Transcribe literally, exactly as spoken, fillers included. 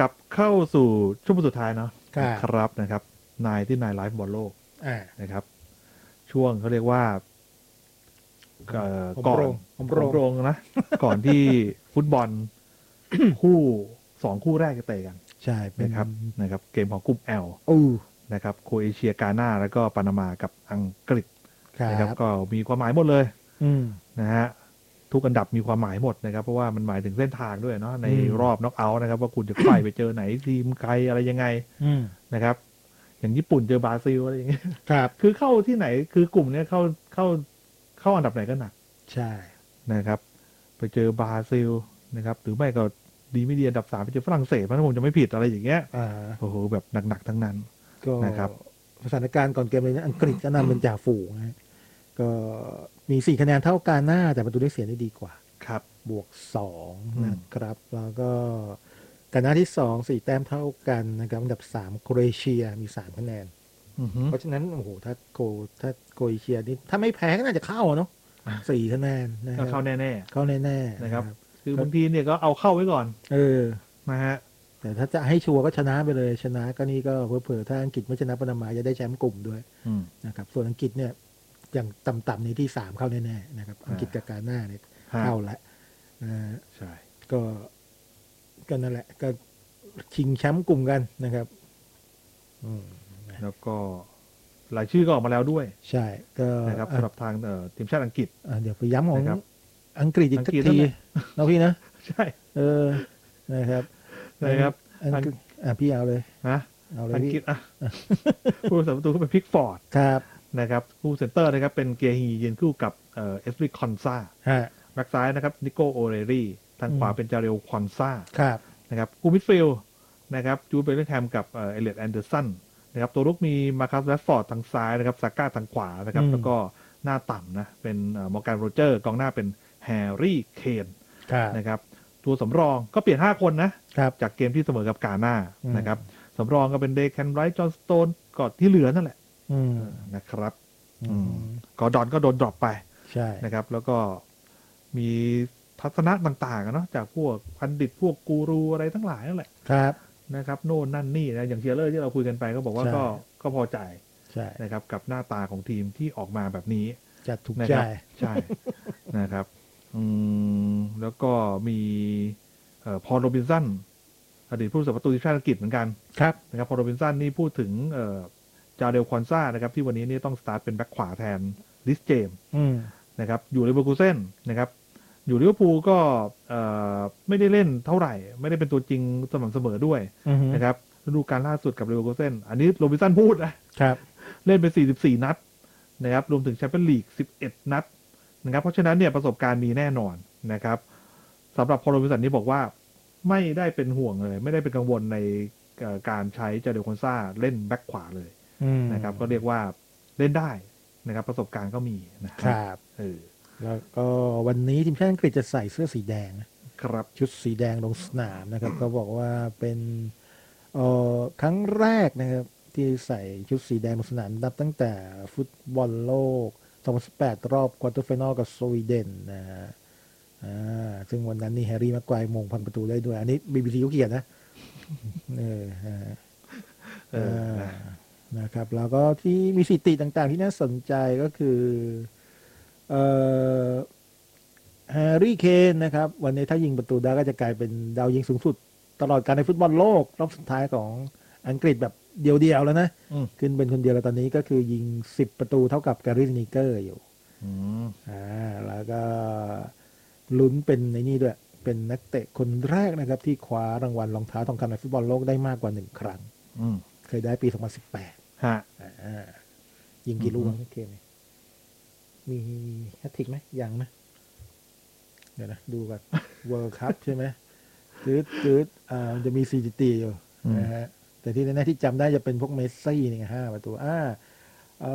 กลับเข้าสู่ช่วงสุดท้ายเนาะครับนะครับนายที่นายไลฟ์บอลโลกนะครับช่วงเขาเรียกว่าก่อนผมโรงนะก่อนที่ฟุตบอลคู่สองคู่แรกจะเตะกันใช่นะครับนะครับเกมของกลุ่ม L นะครับโครเอเชียกาน่าแล้วก็ปานามากับอังกฤษนะครับก็มีความหมายหมดเลยนะฮะทุกอันดับมีความหมายหมดนะครับเพราะว่ามันหมายถึงเส้นทางด้วยเนาะในรอบน็อกเอาท์นะครับว่าคุณจะไปไปเจอไหนทีมใครอะไรยังไงนะครับอย่างญี่ปุ่นเจอบราซิลอะไรอย่างเงี้ยครับคือเข้าที่ไหนคือกลุ่มนี้เข้าเข้าเข้าอันดับไหนก็หนักใช่นะครับไปเจอบราซิลนะครับหรือไม่ก็ดีไม่ดีอันดับสามไปเจอฝรั่งเศสมันผมจะไม่ผิดอะไรอย่างเงี้ยโอ้โหแบบหนักๆทั้งนั้นนะครับสถานการณ์ก่อนเกมเลยนะอังกฤษก็นำเป็นจ่าฝูงนะก็มีสี่คะแนนเท่ากาน่าแต่ประตูได้เสียได้ดีกว่าครับบวกสองนะครับแล้วก็กาน่าที่สองสี่แต้มเท่ากันนะครับอันดับสามโครเอเชียมีสามคะแนนเพราะฉะนั้นโอ้โหถ้าโคถ้าโครเอเชียนี่ถ้าไม่แพ้ก็น่าจะเข้าเนาะสี่คะแนนก็เข้าแน่ๆเข้าแน่ๆนะครับคือบางทีเนี่ยก็เอาเข้าไว้ก่อนเออนะฮะแต่ถ้าจะให้ชัวร์ก็ชนะไปเลยชนะก็นี่ก็เผื่อๆถ้าอังกฤษไม่ชนะปานามาจะได้แชมป์กลุ่มด้วยนะครับส่วนอังกฤษเนี่ยอย่างต่ำๆในที่สามเข้าแน่ๆนะครับอังกฤษกับกาน่าเนี่ยเข้าแล้วนะใช่ก็ก็นั่นแหละก็ชิงแชมป์กลุ่มกันนะครับแล้วก็รายชื่อก็ออกมาแล้วด้วยใช่ก็นะครับสำหรับทางทีมชาติอังกฤษเดี๋ยวไปย้ำของอังกฤษอีกสักทีนะพี่นะใช่เออนะครับนะครับอ่ะพี่เอาเลยนะอังกฤษอ่ะผู้สาประตูก็เป็นพิกฟอร์ดครับนะครับคู่เซนเตอร์นะครับเป็นเกียร์ฮียืนคู่กับเอสริคอนซาแบ็กซ้ายนะครับนิโก้โอเรรี่ทางขวาเป็นจาเรลคอนซานะครับคู่มิดฟิลด์นะครับจูดเบลลิงแฮมกับเอเลียดแอนเดอร์สันนะครับตัวรุกมีมาคัสแรดฟอร์ดทางซ้ายนะครับซาก้าทางขวานะครับแล้วก็หน้าต่ำนะเป็นมอร์แกนโรเจอร์กองหน้าเป็นแฮร์รี่เคนนะครับตัวสำรองก็เปลี่ยนห้าคนนะจากเกมที่เสมอกับกาน่านะครับสำรองก็เป็นเดย์แคนไรท์จอห์นสโตนก่อนที่เหลือนั่นแหละนะครับกอร์ดอนก็โดนดรอปไปนะครับแล้วก็มีทัศนะต่างๆเนาะจากพวกพันดิตพวกกูรูอะไรทั้งหลายนั่นแหละนะครับโน่นนั่นนี่นะอย่างเชียร์เลอร์ที่เราคุยกันไปก็บอกว่าก็ก็พอใจนะครับกับหน้าตาของทีมที่ออกมาแบบนี้จะถูกใจใช่นะครับอืมแล้วก็มีเอ่อพอลโรบินสันอดีตผู้รักษาประตูทีมชาติอังกฤษเหมือนกันครับนะครับพอลโรบินสันนี่พูดถึงเอ่อจาเดลคอนซ่านะครับที่วันนี้นี่ต้องสตาร์ทเป็นแบ็คขวาแทนลิสเจมนะครับอยู่ลิเวอร์พูลเซ่นนะครับอยู่ลิเวอร์พูลก็ไม่ได้เล่นเท่าไหร่ไม่ได้เป็นตัวจริงสม่ำเสมอด้วยนะครับฤดูกาลล่าสุดกับลิเวอร์พูลเซ่นอันนี้โรบินสันพูดนะครับเล่นไปสี่สิบสี่นัดนะครับรวมถึงแชมเปี้ยนลีกสิบเอ็ดนัดนะครับเพราะฉะนั้นเนี่ยประสบการณ์มีแน่นอนนะครับสำหรับพอลโรบินสันนี่บอกว่าไม่ได้เป็นห่วงเลยไม่ได้เป็นกังวลในการใช้จาเดลคอนซ่าเล่นแบ็คขวาเลยนะครับก็เรียกว่าเล่นได้นะครับประสบการณ์ก็มีนะครับเออแล้วก็วันนี้ทีมชาติอังกฤษจะใส่เสื้อสีแดงครับชุดสีแดงลงสนามนะครับก็บอกว่าเป็นเอ่อครั้งแรกนะครับที่ใส่ชุดสีแดงลงสนามนับตั้งแต่ฟุตบอลโลกสองพันสิบแปดรอบควอเตอร์ไฟนอลกับสวีเดนนะฮะอ่าซึ่งวันนั้นนี่แฮร์รี่แม็กไกวร์มงพันประตูได้ด้วยอันนี้ บี บี ซี เขาเขียนนะเออเออนะครับแล้วก็ที่มีสถิติต่างๆที่น่าสนใจก็คือเอ่อแฮร์รี่เคนนะครับวันนี้ถ้ายิงประตูได้ก็จะกลายเป็นดาวยิงสูงสุดตลอดการในฟุตบอลโลกรอบสุดท้ายของอังกฤษแบบเดียวๆแล้วนะขึ้นเป็นคนเดียวแล้วตอนนี้ก็คือยิงสิบประตูเท่ากับการ์ริสนีเกอร์อยู่อ่าแล้วก็ลุ้นเป็นในนี่ด้วยเป็นนักเตะคนแรกนะครับที่คว้ารางวัลรองเท้าทองคำในฟุตบอลโลกได้มากกว่าหนึ่งครั้งเคยได้ปีสองพันสิบแปดฮะยิงกี่ลูกโอเคไหมมีแฮตทริกไหมยังไหมเดี๋ยวนะดูกันเวิลด์คัพใช่ไหมจืดจืดอ่าจะมีสถิติอยู่นะฮะแต่ที่แน่ๆที่จำได้จะเป็นพวกเมสซี่เนี่ยห้าประตูอ่า